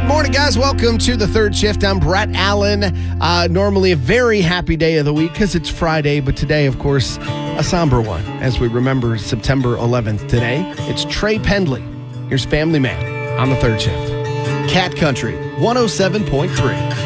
Morning, guys. Welcome to the third shift. I'm Brett Allen. Normally a very happy day of the week because it's Friday, but today, of course, a somber one as we remember September 11th today. It's Trey Pendley. Here's Family Man on the third shift. Cat Country 107.3.